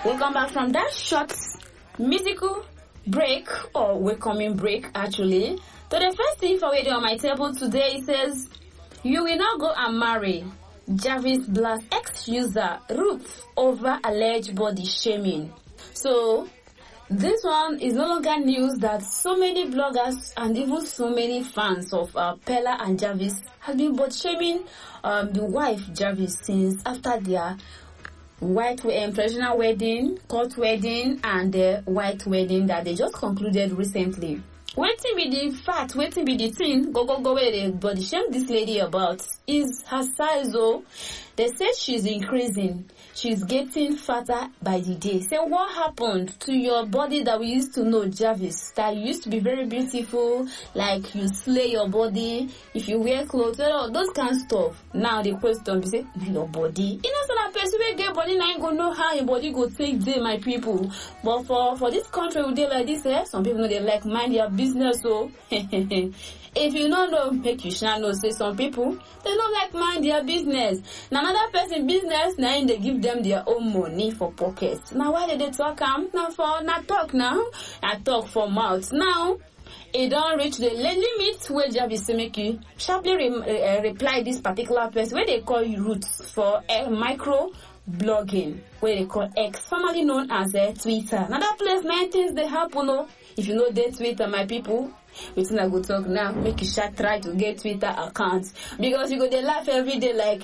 Welcome back from that short musical break, or welcoming break actually. So the first thing for radio on my table today says, you will not go and marry. Jarvis blasts ex-user Ruth over alleged body shaming. So this one is no longer news that so many bloggers and even so many fans of Pella and Jarvis have been body shaming the wife Jarvis since after their traditional wedding, court wedding, and the white wedding that they just concluded recently. Waiting be the fact, waiting be the thing, go where they body shame this lady about is her size. Oh, they said she's increasing. She's getting fatter by the day. Say, what happened to your body that we used to know, Jarvis? That used to be very beautiful, like you slay your body, if you wear clothes, those kind of stuff. Now the question be say, your body. You know, so that person will get body, now you go know how your body go take day, my people. But for this country, we do like this, some people know they like mind their business, so if you don't know, make you shall know. Say some people, they don't like mind their business. Now another person business, now they give them their own money for pockets. Now why did they talk? Not talk now. I talk for mouth. Now it don't reach the limit where Jarvis to make you sharply reply this particular person where they call you roots for micro blogging, where they call X, formerly known as Twitter. Now that place, 9 things they happen. If you know their Twitter, my people, wetin I go talk now, make you start try to get Twitter accounts, because you go they laugh every day like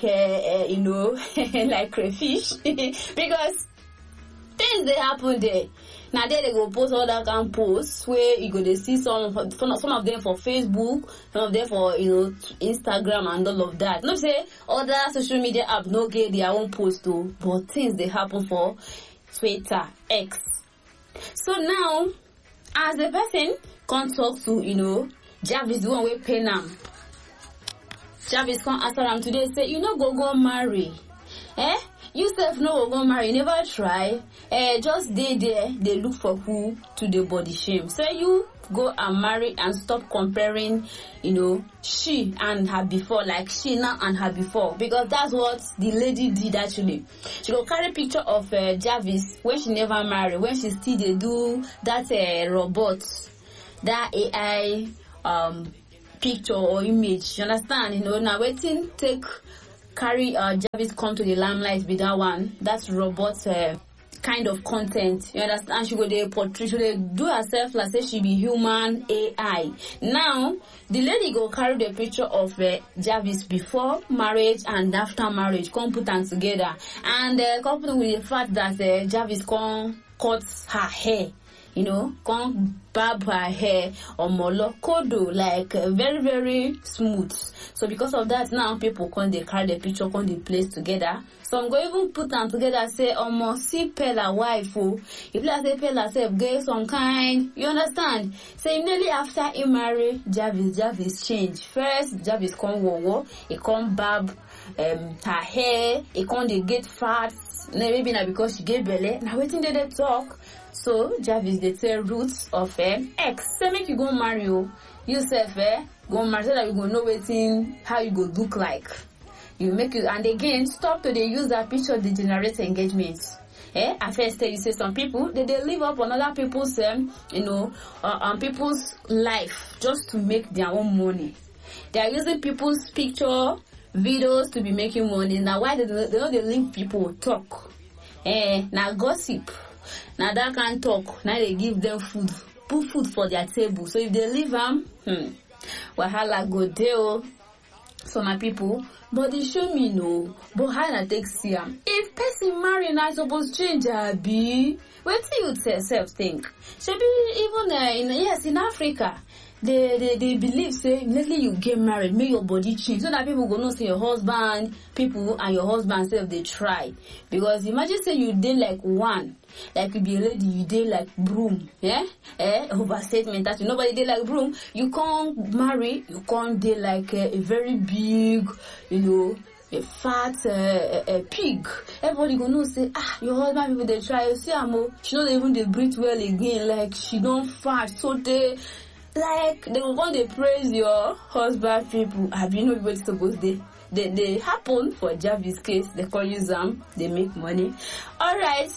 like crayfish because things they happen there. Now there they go post all that kind of posts where you go they see some of them for Facebook, some of them for Instagram and all of that. Not say other social media app no get their own post too, but things they happen for Twitter, X. So now, as the person can't talk to, Jarvis, the one way pen am. Jarvis can't answer him today, say, go marry. You self no go marry, never try. Just they there, they look for who to the body shame. So you go and marry and stop comparing, she and her before, like she now and her before. Because that's what the lady did actually. She go carry picture of Jarvis when she never married, when she still they do that robot, that AI picture or image. You understand? Now waiting carry Jarvis come to the limelight with that one. That's robot kind of content. You understand? She go dey portray, she dey do herself like say she be human AI. Now the lady go carry the picture of Jarvis before marriage and after marriage, come put them together, and coupled with the fact that Jarvis come cut her hair. Come barb her hair or kodo, like very, very smooth. So because of that, now people come they carry the picture, come they place together. Some go even put them together, say, see Pella wife, if let's say Pella self get some kind, you understand? Say immediately after he marry Jarvis change. First, Jarvis come he come barb her hair, he come they get fat, maybe not because she get belly. Now waiting they talk. So Jarvis they tell roots of X. Say make you go marry yourself, go marry so that you go know how you go look like. You make it, and again stop to they use that picture to generate engagements. At first you say some people they live up on other people's on people's life just to make their own money. They are using people's picture, videos to be making money. Now why they link people talk? Now gossip. Now that can talk. Now they give them food, put food for their table. So if they leave them, wahala go there. So my people, but they show me no. But how I take see them? If person marry, I suppose change be. What do you yourself think? Should be even in Africa. They believe say immediately you get married, make your body change so that people go know say your husband, people and your husband self they try. Because imagine say you did like one, like you be a lady, you did like broom, overstatement that nobody did like broom. You can't marry, you can't did like a very big, a fat pig. Everybody gonna say, your husband people they try. You see, she don't even they breathe well again, like she don't fat, so they will want to praise your husband people. Have you know what's supposed they happen for Jarvis case? They call you Zam, they make money. Alright,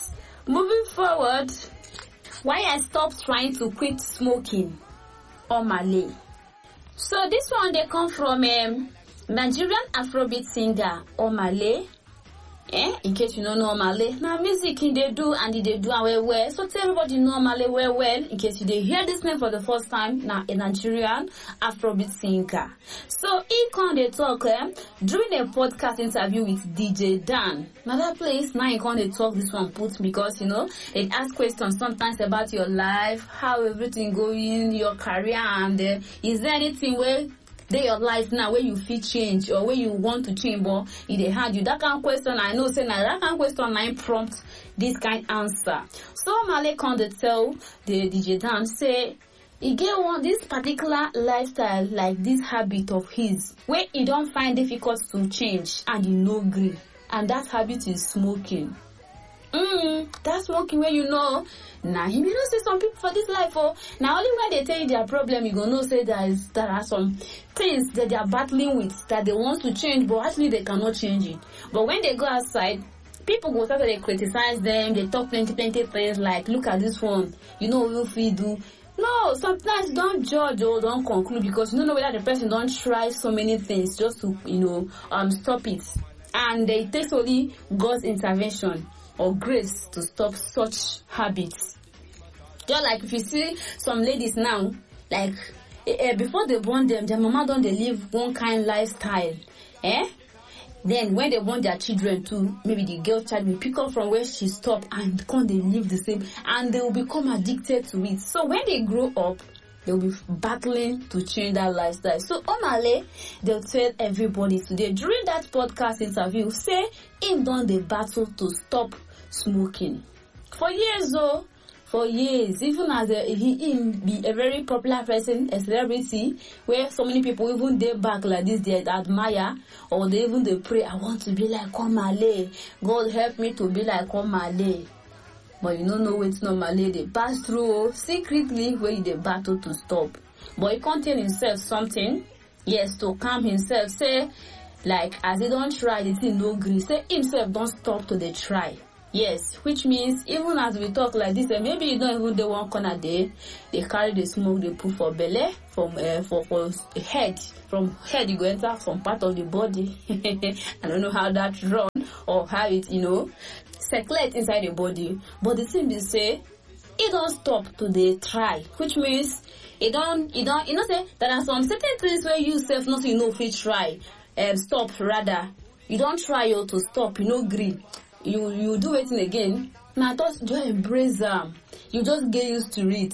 Moving forward, why I stopped trying to quit smoking. Omah Lay. So this one they come from Nigerian Afrobeat singer Omah Lay. In case you don't know Omah Lay, now music they do and they do well. So tell everybody know Omah Lay well. In case you hear this name for the first time, now a Nigerian Afrobeat singer. So he come they talk during a podcast interview with DJ Dan. Now that place now he come they talk this one put because they ask questions sometimes about your life, how everything going, your career, and is there anything where your life now where you feel change or where you want to change, but if they had you that kind of question, I know say now that kind of question I prompt this kind of answer. So Omah Lay come to tell the DJ Dan say he get one this particular lifestyle, like this habit of his where he don't find difficult to change and he no agree, and that habit is smoking. That's smoking where now him say some people for this life now only when they tell you their problem you gonna know say there are some things that they are battling with that they want to change but actually they cannot change it. But when they go outside, people go start to criticize them, they talk plenty things like look at this one, if we do. No, sometimes don't judge or don't conclude because you don't know whether the person don't try so many things just to stop it, and it takes only God's intervention or grace to stop such habits. Just like if you see some ladies now, like before they born them, their mama don't they live one kind lifestyle. Then when they born their children too, maybe the girl child will pick up from where she stopped and come they live the same, and they will become addicted to it. So when they grow up, they'll be battling to change that lifestyle. So Omah Lay, they'll tell everybody today during that podcast interview, say him done the battle to stop smoking for years for years, even as he be a very popular person, a celebrity, where so many people even they back like this, they admire or they even they pray, I want to be like Omah Lay, God help me to be like Omah Lay. But you don't know what Omah Lay they pass through secretly where they battle to stop. But he can't tell himself something, yes, to calm himself, say like as he don't try the thing no agree, say himself don't stop to the try. Yes, which means even as we talk like this, maybe you don't even do one corner there, they carry the smoke, they put for belly, from for head. From head you go enter some part of the body. I don't know how that run or how it, circulate inside the body. But the thing they say, it don't stop to the try, which means it don't say there are some certain things where you self not if you try, stop rather. You don't try to stop, agree. You do it again. Now just embrace them. You just get used to it.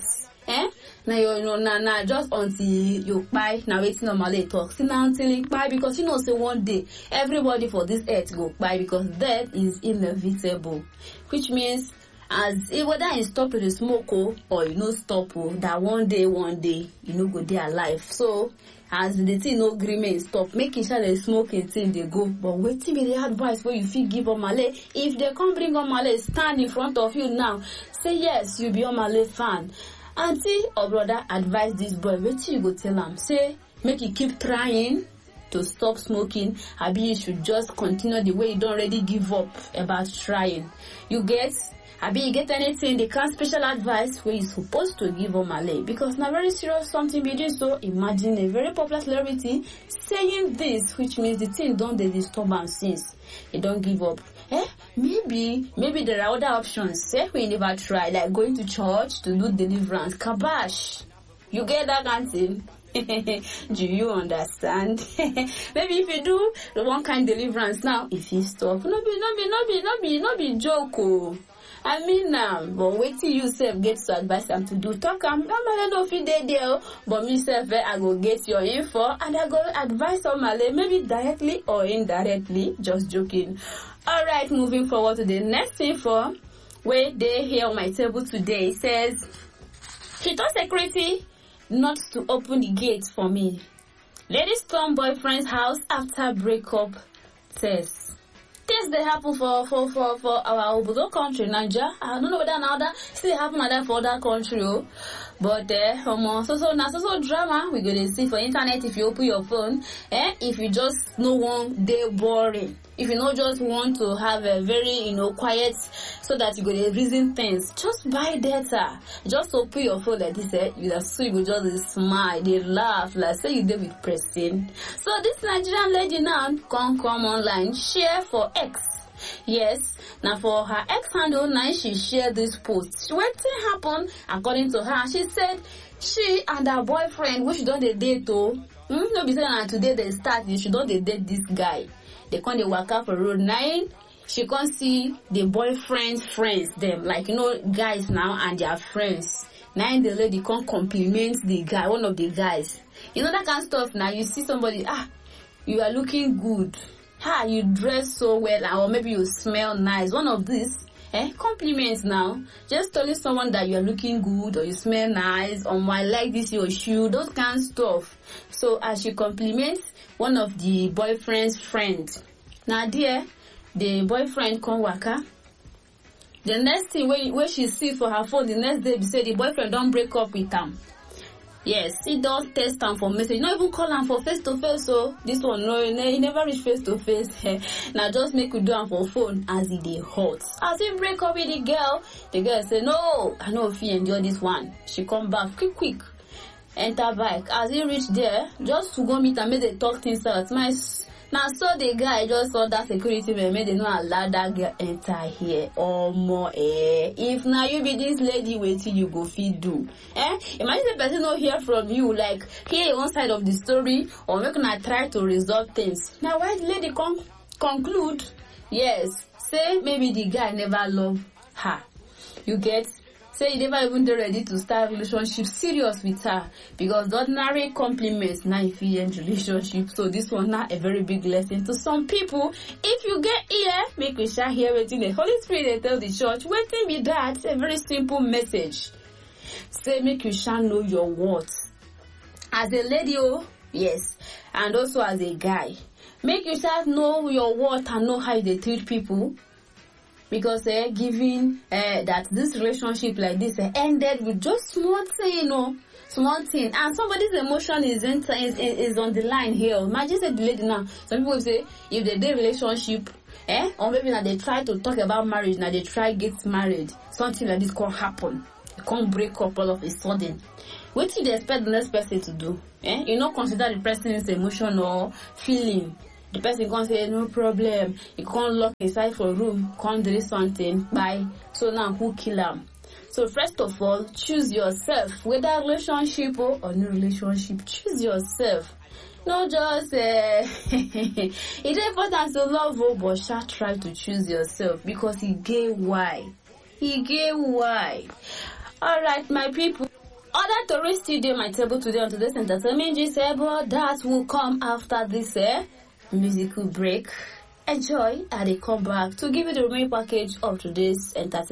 Now just until you buy. Now waiting Omah Lay talk. See now until you buy because say one day everybody for this earth go buy because death is inevitable. Which means as whether you stop to the smoke or stop that one day go there alive. So as the thing no agreement stop, making sure the smoking thing they go. But waiting be the advice where you feel give Omah Lay. If they come bring Omah Lay stand in front of you now, say yes, you be Omah Lay fan. Auntie or brother advise this boy, waiting you go tell him, say make you keep trying to stop smoking. Abi you should just continue the way you don't already give up about trying. You get Abi you get anything, they can't special advice where you supposed to give Omah Lay because now very serious something be this. So imagine a very popular celebrity saying this, which means the thing don't they disturb and since they don't give up. Maybe there are other options. Say we never try, like going to church to do deliverance. Kabash. You get that kind of thing? Do you understand? Maybe if you do the one kind deliverance now, if you stop, no be joke. I mean now, but wait till you self get to advise them to do talk. I'm not fit there, but me self I go get your info and I go advise Omah Lay maybe directly or indirectly. Just joking. All right, moving forward to the next info where they here on my table today says he told security not to open the gate for me. Lady storm boyfriend's house after breakup says. Things they happen for our Obodo country, Nigeria. I don't know whether another still happen like that for other country, but so drama we're gonna see for internet if you open your phone. If you just no one day boring. if you no just want to have a very quiet so that you go dey reason things, just buy data. Just open your phone like this, you go just dey smile, dey laugh like say you dey with person. So this Nigerian lady now come online share for X. Yes, now for her X handle now she shared this post. Wetin happen according to her? She said she and her boyfriend, which don dey date no be say na today they start, she don dey date this guy. They come dey waka for road 9. She come see the boyfriend's friends, them like guys now and their friends. Now the lady come compliment the guy, one of the guys. That kind of stuff. Now you see somebody, you are looking good. You dress so well, or maybe you smell nice. One of these compliments now. Just telling someone that you are looking good or you smell nice, or I like this your shoe, those kind of stuff. So as she compliments one of the boyfriend's friends, now there the boyfriend come waka. The next thing when she see for her phone, the next day be say the boyfriend don't break up with am. Yes, he does text am for message, not even call am for face to face. So this one he never reach face to face. Now just make we do am for phone as he dey hot. As he break up with the girl say no, I know if he enjoy this one. She come back quick, enter bike. As he reach there, just to go meet and make they talk things out. Now so the guy just saw that security man, make they not allow that girl enter here. If now you be this lady, waiting you go feed do. Imagine the person not hear from you, like hear one side of the story, or make una try to resolve things. Now why the lady conclude? Yes, say maybe the guy never love her. You get? Say he never even ready to start relationship serious with her, because the ordinary compliments now if he end relationship. So this one not a very big lesson to some people. If you get here, make we share here waiting the Holy Spirit they tell the church. Waiting be that a very simple message. Say make you shall know your worth as a lady, yes, and also as a guy. Make you shall know your worth and know how they treat people. Because given that this relationship like this ended with just small thing, small thing, and somebody's emotion is on the line here. Imagine say the lady now. Some people say if they did relationship, or maybe now they try to talk about marriage, now they try get married, something like this can happen. It can't break up all of a sudden. What do they expect the next person to do? You not consider the person's emotion or feeling. The person can say no problem. You can't lock inside for a room, can't do something. Bye. So now who kill him? So first of all, choose yourself. Whether relationship or no relationship, choose yourself. No just it's important to love, but shall try to choose yourself, because he gave why. Alright, my people. Other tourists today my table today on today's entertainment but that will come after this musical break. Enjoy and they come back to give you the remaining package of today's entertainment.